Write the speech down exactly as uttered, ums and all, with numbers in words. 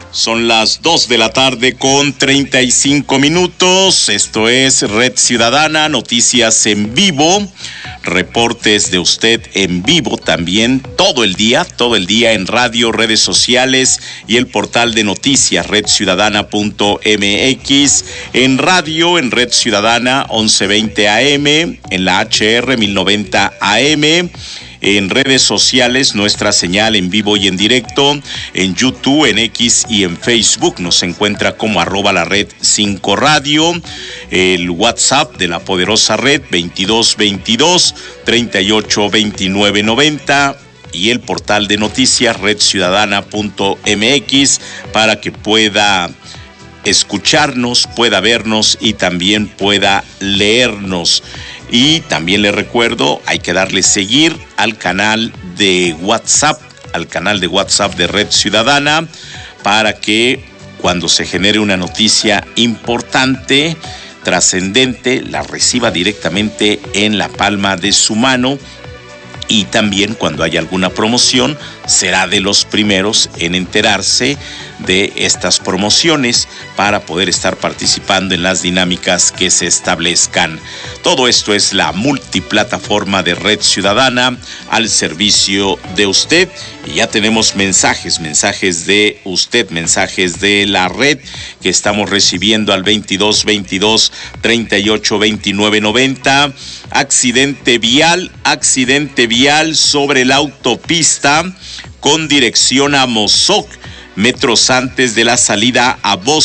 Son las dos de la tarde con treinta y cinco minutos. Esto es Red Ciudadana, noticias en vivo, reportes de usted en vivo también todo el día, todo el día en radio, redes sociales y el portal de noticias red ciudadana punto m x, en radio, en Red Ciudadana once veinte A M, en la H R mil noventa A M. En redes sociales, nuestra señal en vivo y en directo, en YouTube, en X y en Facebook. Nos encuentra como arroba la red cinco radio. El WhatsApp de la poderosa red veintidós veintidós treinta y ocho veintinueve noventa. Y el portal de noticias red ciudadana punto m x para que pueda escucharnos, pueda vernos y también pueda leernos. Y también le recuerdo, hay que darle seguir al canal de WhatsApp, al canal de WhatsApp de Red Ciudadana, para que cuando se genere una noticia importante, trascendente, la reciba directamente en la palma de su mano. Y también cuando haya alguna promoción, será de los primeros en enterarse de estas promociones para poder estar participando en las dinámicas que se establezcan. Todo esto es la multiplataforma de Red Ciudadana al servicio de usted. Y ya tenemos mensajes, mensajes de usted, mensajes de la red que estamos recibiendo al veintidós veintidós treinta y ocho veintinueve noventa. Accidente vial, accidente vial sobre la autopista con dirección a Mozoc, metros antes de la salida a Bosque.